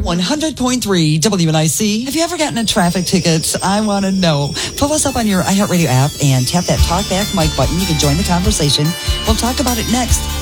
100.3 WNIC. Have you ever gotten a traffic ticket? I want to know. Pull us up on your iHeartRadio app and tap that talkback mic button. You can join the conversation. We'll talk about it next.